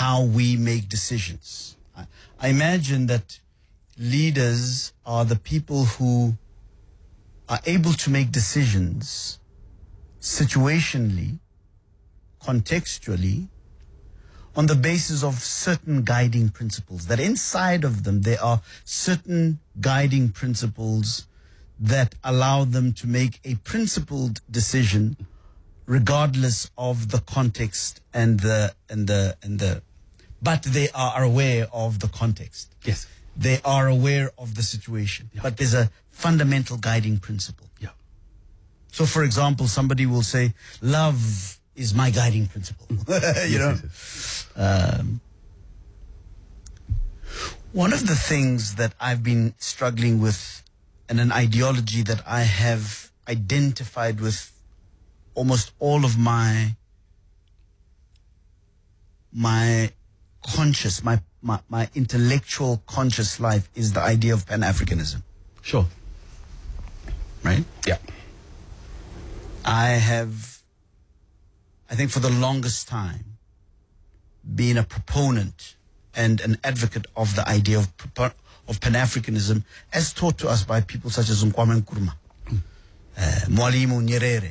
how we make decisions. I imagine that leaders are the people who are able to make decisions situationally, contextually, on the basis of certain guiding principles. That inside of them, there are certain guiding principles that allow them to make a principled decision regardless of the context but they are aware of the context. Yes. They are aware of the situation. Yeah. But there's a fundamental guiding principle. Yeah. So, for example, somebody will say, love is my guiding principle. Yes. One of the things that I've been struggling with, and an ideology that I have identified with almost all of my conscious, my intellectual conscious life, is the idea of Pan-Africanism. Sure. Right? Yeah. I think for the longest time, been a proponent and an advocate of the idea of Pan-Africanism as taught to us by people such as Kwame Nkrumah, Mwalimu Nyerere,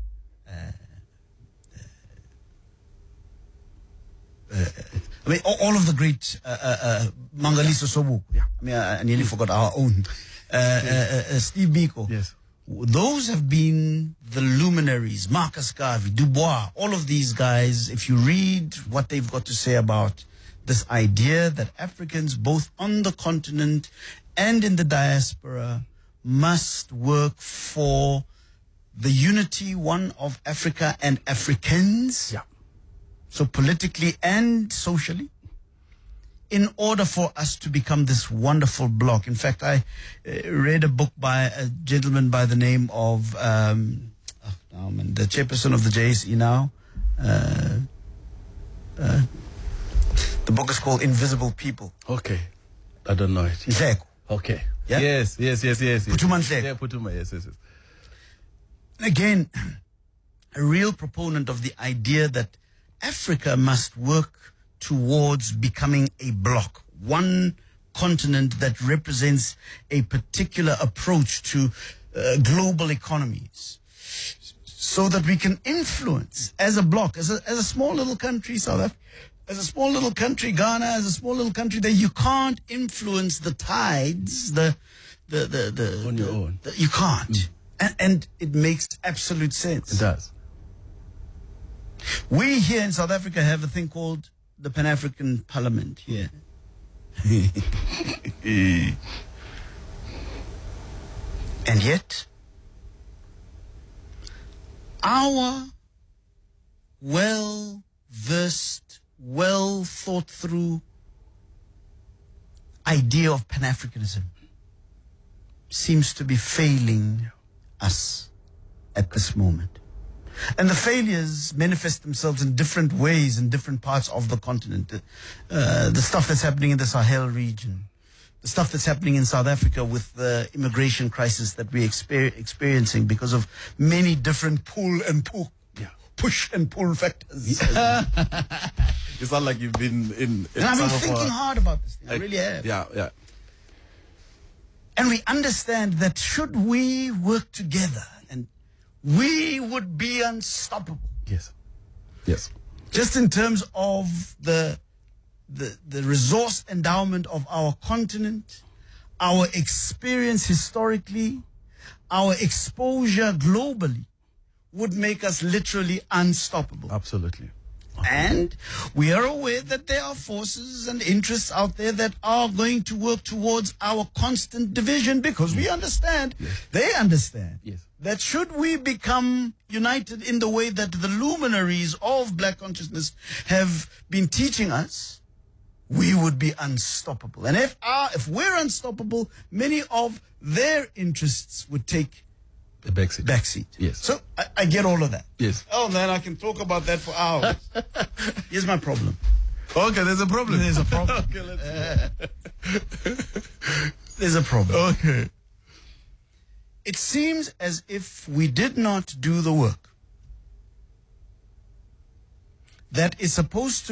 all of the great Mangaliso Sobukwe. Yeah. I nearly forgot our own. Steve Biko. Yes. Those have been the luminaries, Marcus Garvey, Du Bois, all of these guys. If you read what they've got to say about this idea that Africans, both on the continent and in the diaspora, must work for the unity, one, of Africa and Africans. Yeah. So politically and socially, in order for us to become this wonderful bloc. In fact, I read a book by a gentleman by the name of the chairperson of the JSE now. The book is called Invisible People. Okay. I don't know it. Nhleko. Okay. Yeah? Yes. Phuthuma Nhleko. Yeah, Phuthuma, yes. Again, a real proponent of the idea that Africa must work towards becoming a bloc, one continent that represents a particular approach to global economies, so that we can influence as a bloc, as a small little country, South Africa, as a small little country, Ghana, as a small little country, that you can't influence the tides, on your own. You can't. And it makes absolute sense. It does. We here in South Africa have a thing called the Pan-African Parliament here. And yet, our well-versed, well-thought-through idea of Pan-Africanism seems to be failing us at this moment. And the failures manifest themselves in different ways in different parts of the continent. The stuff that's happening in the Sahel region, the stuff that's happening in South Africa with the immigration crisis that we're experiencing because of many different push and pull factors. You sound like you've been in and I've been thinking hard about this thing. I really have. Yeah. And we understand that should we work together, and we would be unstoppable. Yes. Just in terms of the resource endowment of our continent, our experience historically, our exposure globally would make us literally unstoppable. Absolutely. And we are aware that there are forces and interests out there that are going to work towards our constant division, because we understand, they understand, that should we become united in the way that the luminaries of black consciousness have been teaching us, we would be unstoppable. And if we're unstoppable, many of their interests would take the backseat. Yes. So I get all of that. Yes. Oh man, I can talk about that for hours. Here's my problem. Okay, there's a problem. There's a problem. Okay, let's There's a problem. Okay. It seems as if we did not do the work that is supposed to